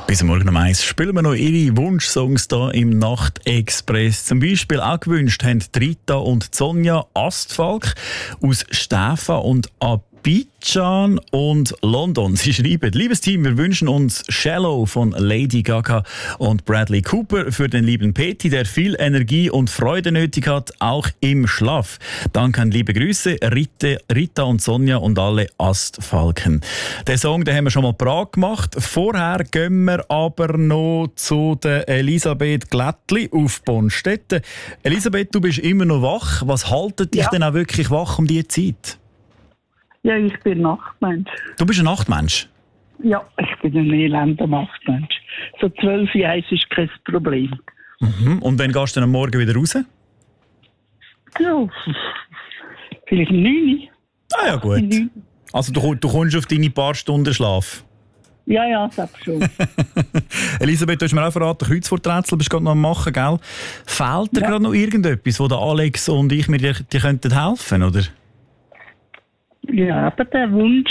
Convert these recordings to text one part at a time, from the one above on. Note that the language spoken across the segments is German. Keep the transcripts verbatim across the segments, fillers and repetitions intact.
Bis morgen um eins spielen wir noch ihre Wunschsongs hier im Nachtexpress. Zum Beispiel auch gewünscht haben Rita und Sonja Astfalk aus Stäfa und Abidjan und London. Sie schreiben: Liebes Team, wir wünschen uns Shallow von Lady Gaga und Bradley Cooper für den lieben Peti, der viel Energie und Freude nötig hat, auch im Schlaf. Danke und liebe Grüße, Rita, Rita und Sonja und alle Astfalken. Den Song den haben wir schon mal parat gemacht. Vorher gehen wir aber noch zu der Elisabeth Glättli auf Bonstetten. Elisabeth, du bist immer noch wach. Was haltet dich Ja. denn auch wirklich wach um diese Zeit? Ja, ich bin Nachtmensch. Du bist ein Nachtmensch. Ja, ich bin ein elender Nachtmensch. So zwölf Jahre ist kein Problem. Mhm. Und wann gehst du dann am Morgen wieder raus? Ja, vielleicht um neun. Ah ja, gut. neun. Also du, du kommst auf deine paar Stunden Schlaf. Ja, ja, selbst schon. Elisabeth, du hast mir auch verraten, Kreuzworträtsel bist du gerade noch am machen, gell? Fehlt dir Ja. gerade noch irgendetwas, wo der Alex und ich mir dir, dir könnten helfen, oder? Ja, aber der Wunsch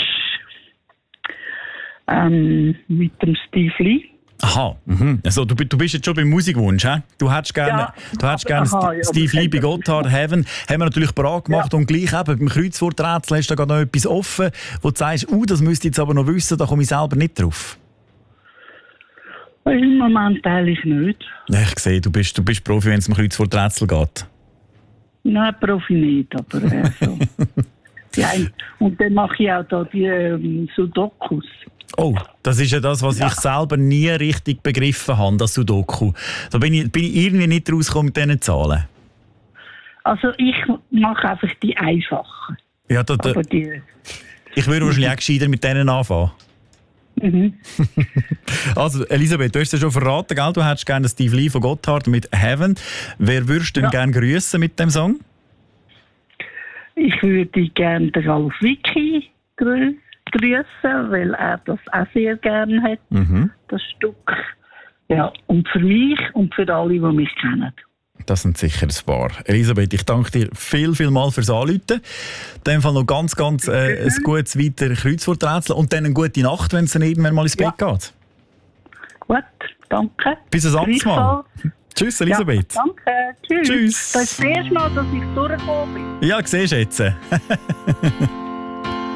ähm, mit dem Steve Lee. Aha, mhm. Also, du, du bist jetzt schon beim Musikwunsch, he? Du hättest gerne, Ja, du hättest gerne aha, St- ja, Steve aber- Lee bei Gotthard Heaven. Haben wir natürlich parat gemacht Ja. und gleich eben beim Kreuzworträtsel hast du da gerade noch etwas offen, wo du sagst, uh, das müsste ich jetzt aber noch wissen, da komme ich selber nicht drauf. Im Moment eigentlich nicht. Ja, ich sehe, du bist, du bist Profi, wenn es um Kreuzworträtsel geht. Nein, Profi nicht, aber äh, so. Ja, und dann mache ich auch da die ähm, Sudokus. Oh, das ist ja das, was ich selber nie richtig begriffen habe, das Sudoku. Da bin ich, bin ich irgendwie nicht rausgekommen mit diesen Zahlen. Also ich mache einfach die einfachen. Ja, da, da, Aber die... ich würde wahrscheinlich auch gescheiter mit denen anfangen. Mhm. Also, Elisabeth, du hast ja schon verraten, gell? Du hättest gerne Steve Lee von Gotthard mit Heaven. Wer würdest du denn Ja. gerne grüßen mit dem Song? Ich würde gerne den Ralf Vicky grü grüßen, weil er das auch sehr gerne hat, Mhm. das Stück. Ja, und für mich und für alle, die mich kennen. Das sind sicher ein paar. Elisabeth, ich danke dir viel, viel mal fürs Anrufen. In dem Fall noch ganz, ganz äh, ein gutes weiter Kreuzworträtsel und dann eine gute Nacht, wenn es dann irgendwann mal ins Bett Ja. geht. Gut, danke. Bis ein anderes Mal. Tschüss, Elisabeth. Ja, danke, tschüss. Tschüss. Das ist das erste Mal, dass ich durchgekommen bin. Ja, siehst du jetzt.